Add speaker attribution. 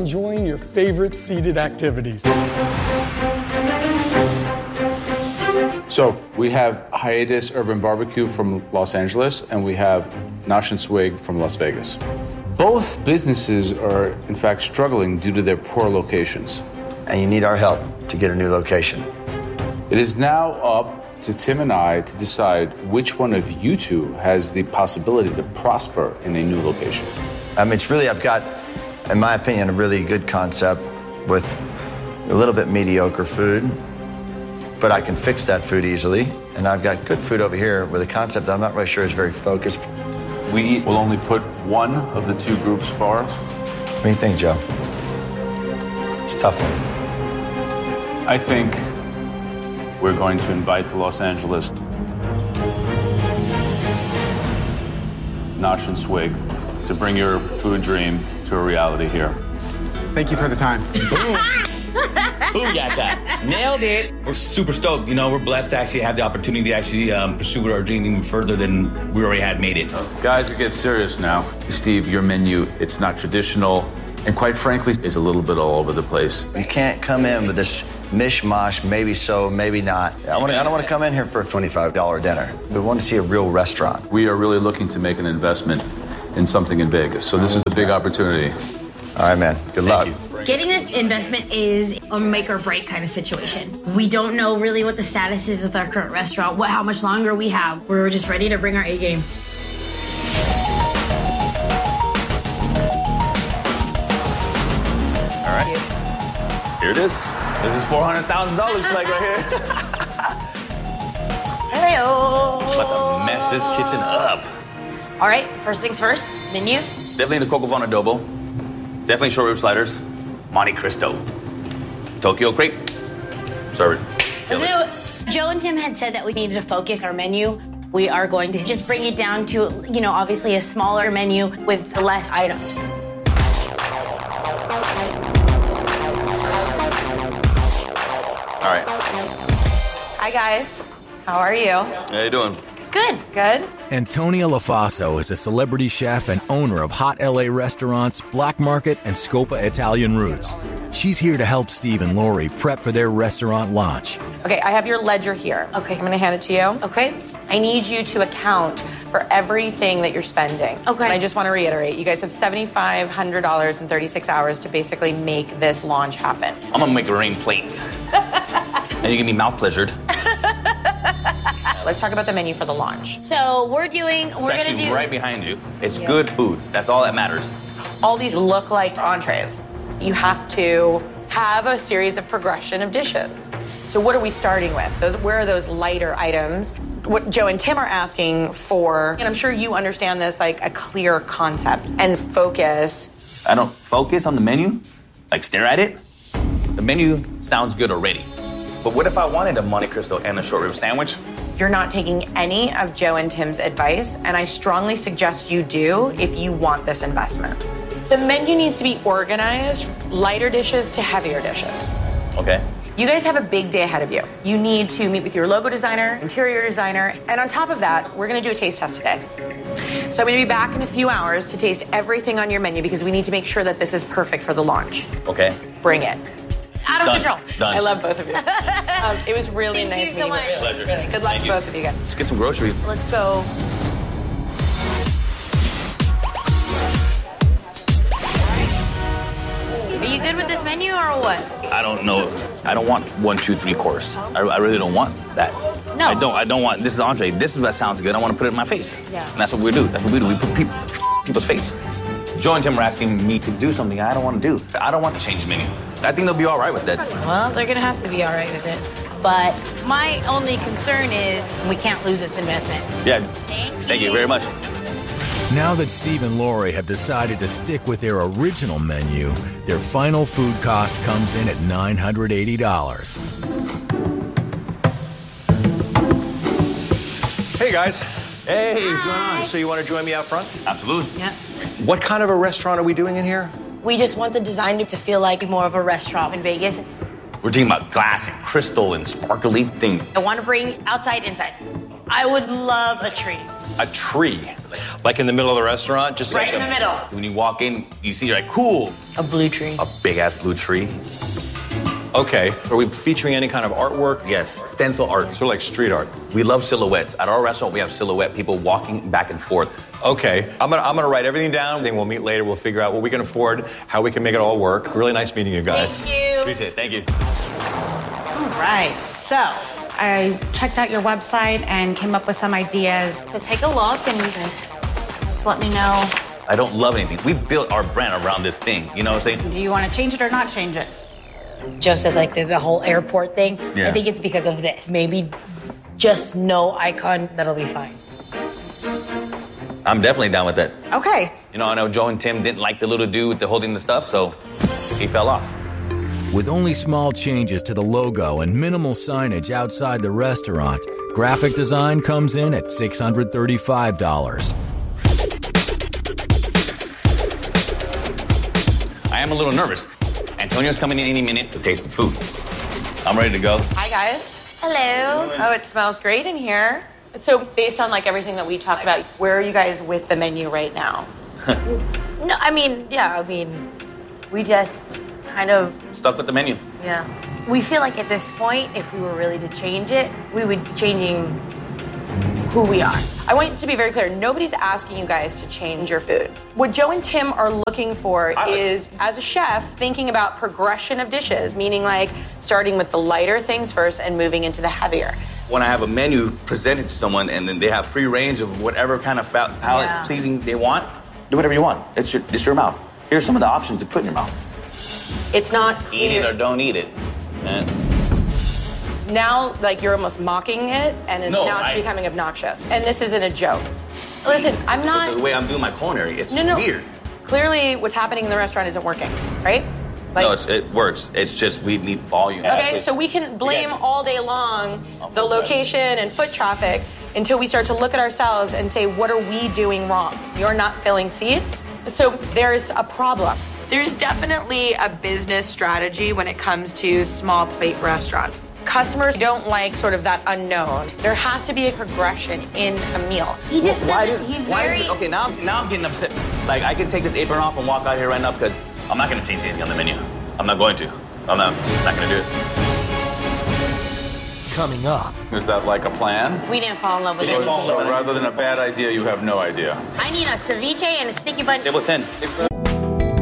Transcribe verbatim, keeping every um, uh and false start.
Speaker 1: enjoying your favorite seated activities.
Speaker 2: So we have Hiatus Urban Barbecue from Los Angeles, and we have Nosh and Swig from Las Vegas. Both businesses are, in fact, struggling due to their poor locations.
Speaker 3: And you need our help to get a new location.
Speaker 2: It is now up to Tim and I to decide which one of you two has the possibility to prosper in a new location.
Speaker 3: I mean, it's really, I've got, in my opinion, a really good concept with a little bit mediocre food, but I can fix that food easily. And I've got good food over here with a concept that I'm not really sure is very focused.
Speaker 2: We will only put one of the two groups forward.
Speaker 3: What do you think, Joe? It's a tough one.
Speaker 2: I think we're going to invite to Los Angeles Nosh and Swig to bring your food dream to a reality here.
Speaker 4: Thank you for the time.
Speaker 5: Booyaka. Nailed it. We're super stoked. You know, we're blessed to actually have the opportunity to actually um, pursue our dream even further than we already had made it.
Speaker 2: Guys, it gets serious now. Steve, your menu, it's not traditional, and quite frankly, is a little bit all over the place.
Speaker 3: You can't come in with this mishmash, maybe so, maybe not. I, wanna, I don't want to come in here for a twenty-five dollar dinner. We want to see a real restaurant.
Speaker 2: We are really looking to make an investment in something in Vegas, so this is a big opportunity.
Speaker 3: All right, man. Good luck.
Speaker 6: Getting this investment is a make or break kind of situation. We don't know really what the status is with our current restaurant, what how much longer we have. We're just ready to bring our A game.
Speaker 5: All right. Here it is. This is four hundred thousand dollars like right here.
Speaker 6: Hello.
Speaker 5: About to mess this kitchen up.
Speaker 6: All right, first things first, menu.
Speaker 5: Definitely the Coco Von Adobo. Definitely short rib sliders. Monte Cristo. Tokyo crepe. Serve it.
Speaker 6: Let's do it. Joe and Tim had said that we needed to focus our menu. We are going to just bring it down to, you know, obviously a smaller menu with less items.
Speaker 5: All right.
Speaker 7: Hi, guys. How are you?
Speaker 5: How you doing?
Speaker 7: Good. Good.
Speaker 8: Antonia LaFaso is a celebrity chef and owner of Hot L A restaurants, Black Market, and Scopa Italian Roots. She's here to help Steve and Lori prep for their restaurant launch.
Speaker 7: Okay, I have your ledger here.
Speaker 6: Okay.
Speaker 7: I'm going to hand it to you.
Speaker 6: Okay.
Speaker 7: I need you to account for everything that you're spending.
Speaker 6: Okay.
Speaker 7: And I just want to reiterate, you guys have seven thousand five hundred dollars in thirty-six hours to basically make this launch happen.
Speaker 5: I'm gonna make it rain plates. And you can be mouth pleasured.
Speaker 7: Let's talk about the menu for the launch.
Speaker 6: So we're doing, we're
Speaker 5: It's
Speaker 6: going
Speaker 5: actually
Speaker 6: to do...
Speaker 5: right behind you. It's good food. That's all that matters.
Speaker 7: All these look like entrees. You have to have a series of progression of dishes. So what are we starting with? Those, where are those lighter items? What Joe and Tim are asking for, and I'm sure you understand this, like a clear concept and focus.
Speaker 5: I don't focus on the menu, like stare at it. The menu sounds good already. But what if I wanted a Monte Cristo and a short rib sandwich?
Speaker 7: You're not taking any of Joe and Tim's advice, and I strongly suggest you do if you want this investment. The menu needs to be organized, lighter dishes to heavier dishes.
Speaker 5: Okay.
Speaker 7: You guys have a big day ahead of you. You need to meet with your logo designer, interior designer, and on top of that, we're gonna do a taste test today. So I'm gonna be back in a few hours to taste everything on your menu because we need to make sure that this is perfect for the launch.
Speaker 5: Okay.
Speaker 7: Bring it.
Speaker 6: Out of
Speaker 5: Done.
Speaker 6: control.
Speaker 5: Done.
Speaker 7: I love both of you. um, it was really
Speaker 6: Thank
Speaker 7: nice
Speaker 6: you so
Speaker 7: meeting
Speaker 6: much.
Speaker 7: with you.
Speaker 5: Pleasure.
Speaker 7: Really. Good luck
Speaker 5: Thank
Speaker 7: to
Speaker 5: you.
Speaker 7: both of you guys.
Speaker 5: Let's get some groceries.
Speaker 7: Let's go.
Speaker 6: Are you good with this menu or what?
Speaker 5: I don't know. I don't want one, two, three course. I, I really don't want that.
Speaker 6: No.
Speaker 5: I don't. I don't want. This is entree. This is what sounds good. I want to put it in my face.
Speaker 7: Yeah.
Speaker 5: And that's what we do. That's what we do. We put people, people's face. Joe and Tim are asking me to do something I don't want to do. I don't want to change the menu. I think they'll be all right with that.
Speaker 6: Well, they're going to have to be all right with it. But my only concern is we can't lose this investment.
Speaker 5: Yeah.
Speaker 6: Thank you.
Speaker 5: Thank you very much.
Speaker 8: Now that Steve and Lori have decided to stick with their original menu, their final food cost comes in at nine hundred eighty dollars.
Speaker 9: Hey, guys.
Speaker 5: Hey, what's going on?
Speaker 9: So you want to join me out front?
Speaker 5: Absolutely.
Speaker 6: Yeah.
Speaker 9: What kind of a restaurant are we doing in here?
Speaker 6: We just want the design to feel like more of a restaurant in Vegas.
Speaker 5: We're talking about glass and crystal and sparkly things.
Speaker 6: I want to bring outside, inside. I would love a tree.
Speaker 9: a tree, like in the middle of the restaurant, just
Speaker 7: Right
Speaker 9: like
Speaker 7: in
Speaker 9: a-
Speaker 7: the middle.
Speaker 5: When you walk in, you see, you're like, cool.
Speaker 7: A blue tree.
Speaker 5: A big-ass blue tree.
Speaker 9: Okay. Are we featuring any kind of artwork?
Speaker 5: Yes, stencil art.
Speaker 9: Sort of like street art.
Speaker 5: We love silhouettes. At our restaurant, we have silhouette people walking back and forth.
Speaker 9: Okay. I'm gonna I'm gonna write everything down. Then we'll meet later. We'll figure out what we can afford, how we can make it all work. Really nice meeting you guys.
Speaker 7: Thank you.
Speaker 5: Appreciate it. Thank you.
Speaker 10: All right, so I checked out your website and came up with some ideas. So take a look and just let me know.
Speaker 5: I don't love anything. We built our brand around this thing. You know what I'm saying?
Speaker 10: Do you want to change it or not change it?
Speaker 6: Joe said like the, the whole airport thing.
Speaker 5: Yeah.
Speaker 6: I think it's because of this. Maybe just no icon, that'll be fine.
Speaker 5: I'm definitely down with that.
Speaker 10: Okay.
Speaker 5: You know, I know Joe and Tim didn't like the little dude with the holding the stuff, so he fell off.
Speaker 8: With only small changes to the logo and minimal signage outside the restaurant, graphic design comes in at six hundred thirty-five dollars.
Speaker 5: I am a little nervous. Antonio's coming in any minute to taste the food. I'm ready to go.
Speaker 7: Hi, guys. Hello. Oh, it smells great in here. So based on like everything that we talked about, where are you guys with the menu right now?
Speaker 6: No, I mean, yeah, I mean, we just kind of,
Speaker 5: Stuck with the menu.
Speaker 6: yeah. We feel like at this point, if we were really to change it, we would be changing who we are.
Speaker 7: I want to be very clear. Nobody's asking you guys to change your food. What Joe and Tim are looking for is, as a chef, thinking about progression of dishes, meaning like starting with the lighter things first and moving into the heavier.
Speaker 5: When I have a menu presented to someone and then they have free range of whatever kind of fa- palate
Speaker 6: Yeah.
Speaker 5: pleasing they want, do whatever you want. It's your, it's your mouth. Here's some of the options to put in your mouth.
Speaker 7: It's not
Speaker 5: Eat it
Speaker 7: clear.
Speaker 5: or don't eat it. And
Speaker 7: Now, like, you're almost mocking it, and it's,
Speaker 5: No,
Speaker 7: now it's
Speaker 5: I-
Speaker 7: becoming obnoxious. And this isn't a joke. Listen, I'm not...
Speaker 5: the way I'm doing my culinary, it's
Speaker 7: no, no.
Speaker 5: weird.
Speaker 7: Clearly, what's happening in the restaurant isn't working, right? Like,
Speaker 5: no, it's, it works. It's just we need volume.
Speaker 7: okay, so we can blame all day long the location and foot traffic until we start to look at ourselves and say, what are we doing wrong? You're not filling seats. So there's a problem. There's definitely a business strategy when it comes to small plate restaurants. Customers don't like sort of that unknown. There has to be a progression in a meal.
Speaker 6: He just
Speaker 5: Why
Speaker 6: doesn't,
Speaker 5: do-
Speaker 6: he's
Speaker 5: why is
Speaker 6: very...
Speaker 5: it- okay, now, now I'm getting upset. Like, I can take this apron off and walk out here right now because I'm not going to change anything on the menu. I'm not going to. I'm not, not going to do it.
Speaker 1: Coming up.
Speaker 2: Is that like a plan?
Speaker 6: We didn't fall in love with
Speaker 5: We didn't
Speaker 6: anything.
Speaker 5: fall in love
Speaker 2: So rather than a bad idea, you have no idea.
Speaker 6: I need a ceviche and a sticky bun.
Speaker 5: Table ten.